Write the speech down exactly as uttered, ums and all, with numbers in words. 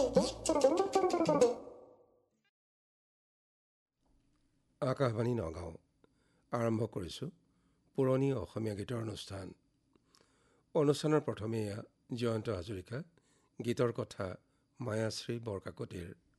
আকাশবাণী নগাঁও আৰম্ভ কৰিছোঁ পুৰণি অসমীয়া গীতৰ অনুষ্ঠান। অনুষ্ঠানৰ প্ৰথমে এয়া জয়ন্ত হাজৰিকা গীতৰ কথা মায়াশ্ৰী বৰকাকতিৰ।